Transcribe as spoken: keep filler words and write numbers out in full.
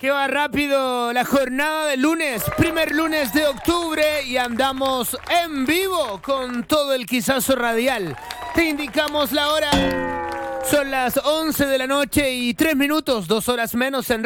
Que va rápido la jornada de lunes, primer lunes de octubre y andamos en vivo con todo el Quizazo Radial. Te indicamos la hora. Son las once de la noche y tres minutos, dos horas menos en